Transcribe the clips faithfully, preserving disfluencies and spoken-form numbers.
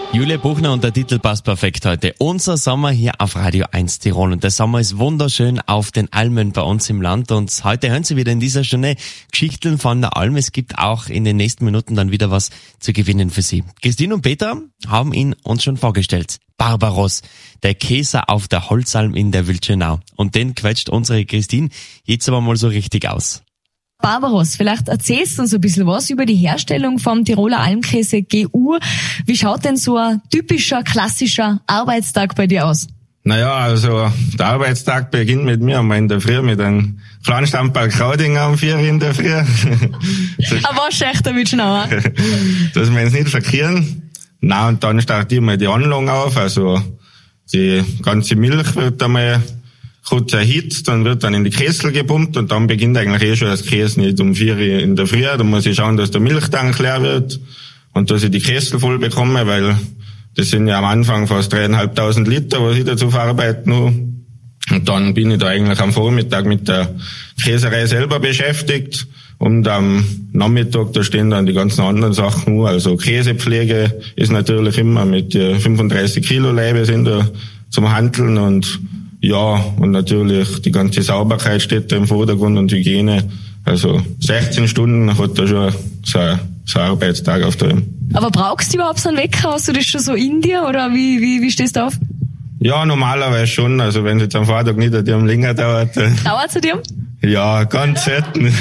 Julia Buchner und der Titel passt perfekt heute. Unser Sommer hier auf Radio eins Tirol und der Sommer ist wunderschön auf den Almen bei uns im Land und heute hören Sie wieder in dieser Stunde Geschichten von der Alm. Es gibt auch in den nächsten Minuten dann wieder was zu gewinnen für Sie. Christine und Peter haben ihn uns schon vorgestellt. Barbaros, der Käser auf der Holzalm in der Wildschönau. Und den quetscht unsere Christine jetzt aber mal so richtig aus. Barbaros, vielleicht erzählst du uns ein bisschen was über die Herstellung vom Tiroler Almkäse G U. Wie schaut denn so ein typischer, klassischer Arbeitstag bei dir aus? Naja, also der Arbeitstag beginnt mit mir einmal in der Früh mit einem kleinen Stammball Kraudinger um vier in der Früh. Aber was echt der Wildschönauer? Dass wir uns nicht verkehren. Na, und dann startieren wir die Anlage auf, also die ganze Milch wird einmal kurz erhitzt, dann wird dann in die Kessel gepumpt und dann beginnt eigentlich eh schon das Käse nicht um vier in der Früh. Da muss ich schauen, dass der Milchtank leer wird und dass ich die Kessel voll bekomme, weil das sind ja am Anfang fast dreieinhalbtausend Liter, was ich dazu verarbeiten muss. Und dann bin ich da eigentlich am Vormittag mit der Käserei selber beschäftigt und am Nachmittag, da stehen dann die ganzen anderen Sachen. Also Käsepflege ist natürlich immer mit fünfunddreißig Kilo Leibe sind da zum Handeln und ja, und natürlich die ganze Sauberkeit steht da im Vordergrund und Hygiene. Also sechzehn Stunden hat da schon so ein, so ein Arbeitstag auf der Alm. Aber brauchst du überhaupt so einen Wecker? Hast du das schon so in dir oder wie, wie, wie stehst du auf? Ja, normalerweise schon. Also wenn es jetzt am Vortag nicht an dir länger dauert. Dauert es an dir? Ja, ganz selten.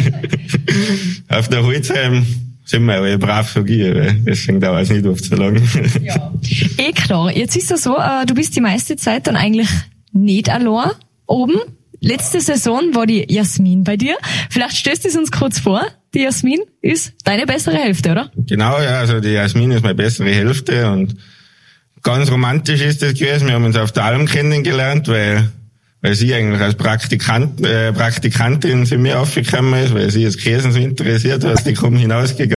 Auf der Holzheim sind wir alle brav so gehen, deswegen dauert es nicht oft so lange. Ja. Eh klar. Jetzt ist es so, du bist die meiste Zeit dann eigentlich nicht allein oben. Letzte Saison war die Jasmin bei dir. Vielleicht stellst du es uns kurz vor. Die Jasmin ist deine bessere Hälfte, oder? Genau, ja, also die Jasmin ist meine bessere Hälfte und ganz romantisch ist das gewesen. Wir haben uns auf der Alm kennengelernt, weil weil sie eigentlich als Praktikant, äh, Praktikantin für mich aufgekommen ist, weil sie das Käsen so interessiert hat. Die kommen hinausgegangen.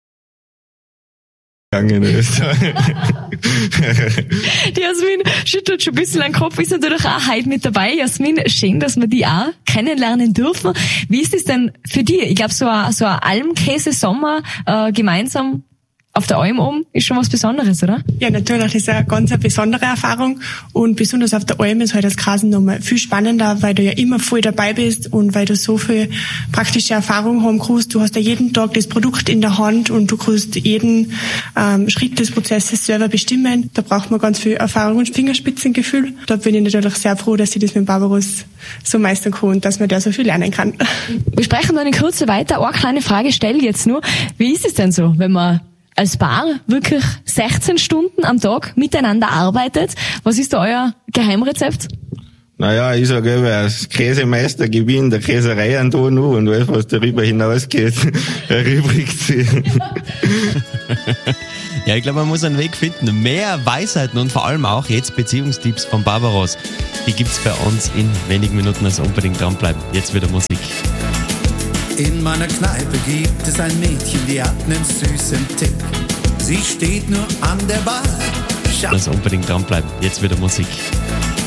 Die Jasmin schüttelt schon ein bisschen den Kopf, ist natürlich auch heute mit dabei. Jasmin, schön, dass wir die auch kennenlernen dürfen. Wie ist es denn für dich? Ich glaube, so ein, so ein Almkäse-Sommer äh, gemeinsam auf der Alm oben ist schon was Besonderes, oder? Ja, natürlich, das ist eine ganz eine besondere Erfahrung und besonders auf der Alm ist halt das Grasen nochmal viel spannender, weil du ja immer voll dabei bist und weil du so viel praktische Erfahrung haben kannst. Du hast ja jeden Tag das Produkt in der Hand und du kannst jeden ähm, Schritt des Prozesses selber bestimmen. Da braucht man ganz viel Erfahrung und Fingerspitzengefühl. Da bin ich natürlich sehr froh, dass ich das mit Barbaros so meistern kann und dass man da so viel lernen kann. Wir sprechen dann in Kürze weiter. Eine kleine Frage stelle ich jetzt nur. Wie ist es denn so, wenn man als Paar wirklich sechzehn Stunden am Tag miteinander arbeitet? Was ist da euer Geheimrezept? Naja, ich sage immer, als Käsemeister gewinnt der Käserei an da nur und alles, was darüber hinausgeht, erübrigt sie. Ja, ich glaube, man muss einen Weg finden. Mehr Weisheiten und vor allem auch jetzt Beziehungstipps von Barbaros. Die gibt's bei uns in wenigen Minuten, also unbedingt dranbleiben. Jetzt wieder Musik. In meiner Kneipe gibt es ein Mädchen, die hat einen süßen Tick. Sie steht nur an der Bar. Also unbedingt dranbleiben. Jetzt wieder Musik.